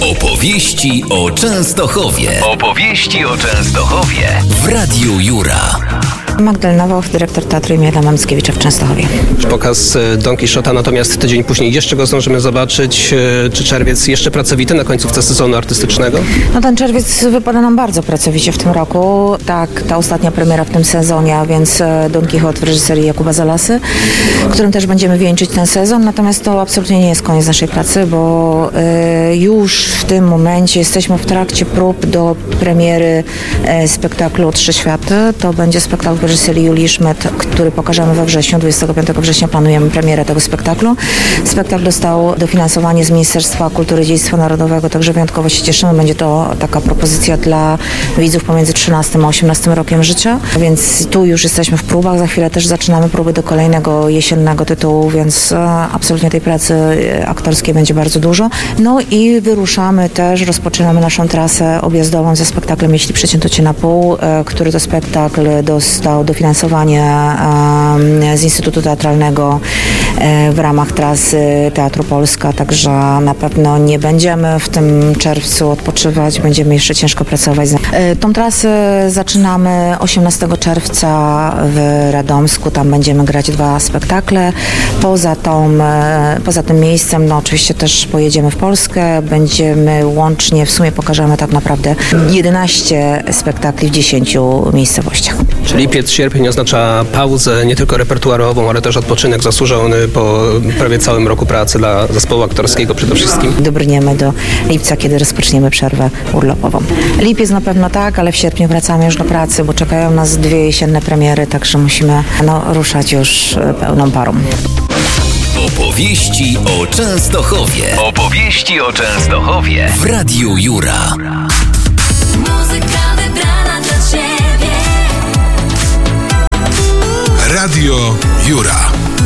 Opowieści o Częstochowie. Opowieści o Częstochowie w Radiu Jura. Magdalena Woch, dyrektor Teatru im. Jana Mickiewicza w Częstochowie. Pokaz Don Kichota, natomiast tydzień później jeszcze go zdążymy zobaczyć. Czy czerwiec jeszcze pracowity na końcówce sezonu artystycznego? No ten czerwiec wypada nam bardzo pracowicie w tym roku. Tak, ta ostatnia premiera w tym sezonie, a więc Don Kichot w reżyserii Jakuba Zalasy, którym też będziemy wieńczyć ten sezon. Natomiast to absolutnie nie jest koniec naszej pracy, bo już w tym momencie jesteśmy w trakcie prób do premiery spektaklu Trzy Światy. To będzie spektakl w reżyserii Julii Szmyt, który pokażemy we wrześniu. 25 września planujemy premierę tego spektaklu. Spektakl dostał dofinansowanie z Ministerstwa Kultury i Dziedzictwa Narodowego, także wyjątkowo się cieszymy. Będzie to taka propozycja dla widzów pomiędzy 13 a 18 rokiem życia, więc tu już jesteśmy w próbach. Za chwilę też zaczynamy próby do kolejnego jesiennego tytułu, więc absolutnie tej pracy aktorskiej będzie bardzo dużo. No i wyruszamy też, rozpoczynamy naszą trasę objazdową ze spektaklem Jeśli przecięto cię na pół, który to spektakl dostał dofinansowanie z Instytutu Teatralnego w ramach trasy Teatru Polska, także na pewno nie będziemy w tym czerwcu odpoczywać, będziemy jeszcze ciężko pracować. Tą trasę zaczynamy 18 czerwca w Radomsku, tam będziemy grać 2 spektakle. Poza tym miejscem, no oczywiście też pojedziemy w Polskę, będziemy łącznie, w sumie pokażemy tak naprawdę 11 spektakli w 10 miejscowościach. Czyli lipiec, sierpień oznacza pauzę nie tylko repertuarową, ale też odpoczynek zasłużony po prawie całym roku pracy dla zespołu aktorskiego przede wszystkim. Dobrniemy do lipca, kiedy rozpoczniemy przerwę urlopową. Lipiec na pewno tak, ale w sierpniu wracamy już do pracy, bo czekają nas 2 jesienne premiery, także musimy ruszać już pełną parą. Opowieści o Częstochowie. Opowieści o Częstochowie w Radiu Jura. Muzyka wybrana dla ciebie. Radio Jura.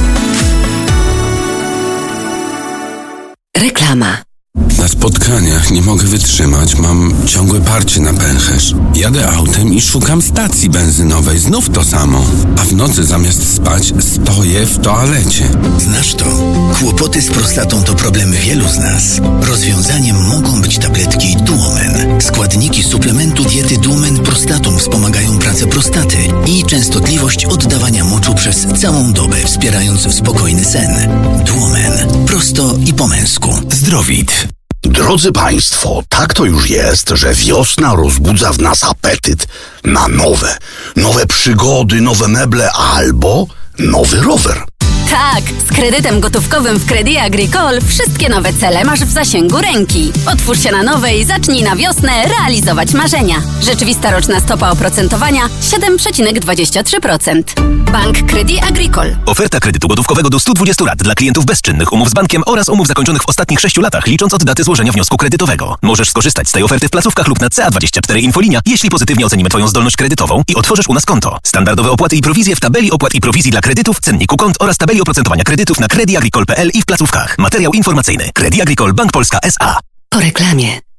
Reklama. Na spotkaniach nie mogę wytrzymać, mam ciągłe parcie na pęcherz. Jadę autem i szukam stacji benzynowej, znów to samo. A w nocy zamiast spać stoję w toalecie. Znasz to? Kłopoty z prostatą to problem wielu z nas. Rozwiązaniem mogą być tabletki Duomen. Składniki suplementu diety Duomen Prostatum wspomagają pracę prostaty i częstotliwość oddawania moczu przez całą dobę, wspierając spokojny sen. Duomen. Prosto i po męsku. Zdrowit. Drodzy Państwo, tak to już jest, że wiosna rozbudza w nas apetyt na nowe przygody, nowe meble albo nowy rower. Tak, z kredytem gotówkowym w Crédit Agricole wszystkie nowe cele masz w zasięgu ręki. Otwórz się na nowe i zacznij na wiosnę realizować marzenia. Rzeczywista roczna stopa oprocentowania 7,23%. Bank Crédit Agricole. Oferta kredytu gotówkowego do 120 lat dla klientów bezczynnych, umów z bankiem oraz umów zakończonych w ostatnich 6 latach, licząc od daty złożenia wniosku kredytowego. Możesz skorzystać z tej oferty w placówkach lub na CA24 Infolinia, jeśli pozytywnie ocenimy Twoją zdolność kredytową i otworzysz u nas konto. Standardowe opłaty i prowizje w tabeli opłat i prowizji dla kredytów, cenniku kont oraz tabeli oprocentowania kredytów na crediagricole.pl i w placówkach. Materiał informacyjny. Crédit Agricole Bank Polska S.A. Po reklamie.